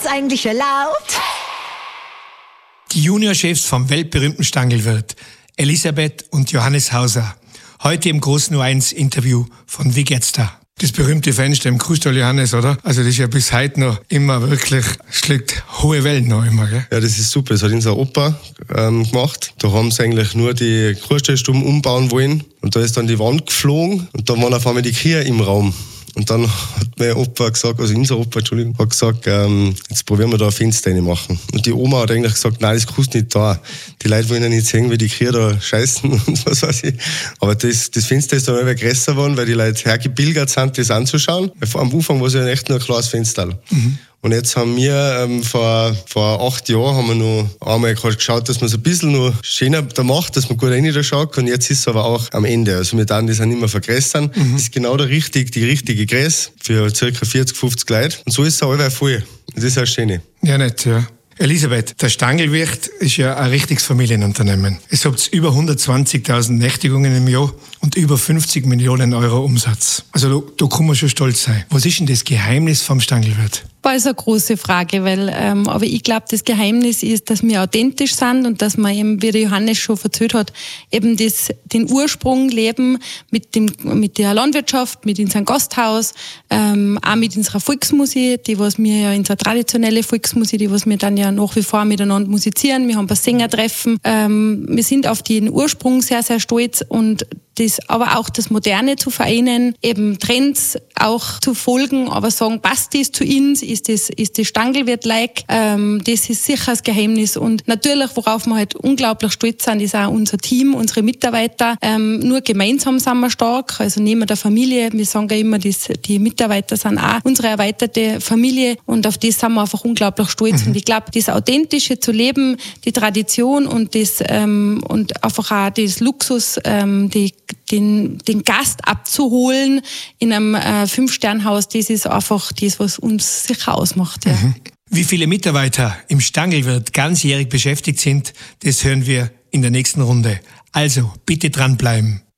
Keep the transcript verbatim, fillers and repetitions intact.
eigentlich erlaubt? Die Juniorchefs vom weltberühmten Stangelwirt, Elisabeth und Johannes Hauser. Heute im großen U eins Interview von Wie geht's da? Das berühmte Fenster im Kuhstall Johannes, oder? Also das ist ja bis heute noch immer wirklich, schlägt hohe Wellen noch immer, gell? Ja, das ist super. Das hat unser Opa ähm, gemacht. Da haben sie eigentlich nur die Kuhstallstuben umbauen wollen. Und da ist dann die Wand geflogen und da waren auf einmal die Kühe im Raum. Und dann hat mein Opa gesagt, also unser Opa, Entschuldigung, hat gesagt, ähm, jetzt probieren wir da ein Fenster reinmachen. Und die Oma hat eigentlich gesagt, nein, das kannst du nicht da. Die Leute wollen ja nicht sehen, wie die Kühe da scheißen und was weiß ich. Aber das, das Fenster ist dann immer größer geworden, weil die Leute hergebildet sind, das anzuschauen. Weil am Anfang war es ja echt nur ein kleines Fenster. Mhm. Und jetzt haben wir ähm, vor, vor acht Jahren haben wir noch einmal geschaut, dass man es ein bisschen noch schöner da macht, dass man gut rein da schaut. Und jetzt ist es aber auch am Ende. Also wir dürfen das auch nicht mehr vergrößern. Mhm. Das ist genau der richtig, die richtige Größe für ca. vierzig, fünfzig Leute. Und so ist es auch allweil voll. Das ist auch schön. Ja, nicht, ja. Elisabeth, der Stangelwirt ist ja ein richtiges Familienunternehmen. Es habt über hundertzwanzigtausend Nächtigungen im Jahr und über fünfzig Millionen Euro Umsatz. Also da, da kann man schon stolz sein. Was ist denn das Geheimnis vom Stangelwirt? Das ist eine große Frage, weil, ähm, aber ich glaube, das Geheimnis ist, dass wir authentisch sind und dass wir eben, wie der Johannes schon erzählt hat, eben das, den Ursprung leben mit dem, mit der Landwirtschaft, mit unserem Gasthaus, ähm, auch mit unserer Volksmusik, die was wir ja, unsere traditionelle Volksmusik, die was wir dann ja nach wie vor miteinander musizieren. Wir haben ein paar Sängertreffen. Ähm, wir sind auf den Ursprung sehr, sehr stolz und das, aber auch das Moderne zu vereinen, eben Trends auch zu folgen, aber sagen, passt das zu uns, ist das, ist das Stangelwirt-like, ähm, das ist sicher das Geheimnis. Und natürlich, worauf wir halt unglaublich stolz sind, ist auch unser Team, unsere Mitarbeiter. Ähm, nur gemeinsam sind wir stark, also neben der Familie. Wir sagen ja immer, dass die Mitarbeiter sind auch unsere erweiterte Familie und auf das sind wir einfach unglaublich stolz. Mhm. Und ich glaube, das Authentische zu leben, die Tradition und das, ähm, und einfach auch das Luxus, ähm, die Den, den Gast abzuholen in einem äh, Fünf-Stern-Haus, das ist einfach das, was uns sicher ausmacht. Ja. Mhm. Wie viele Mitarbeiter im Stangelwirt ganzjährig beschäftigt sind, das hören wir in der nächsten Runde. Also bitte dranbleiben.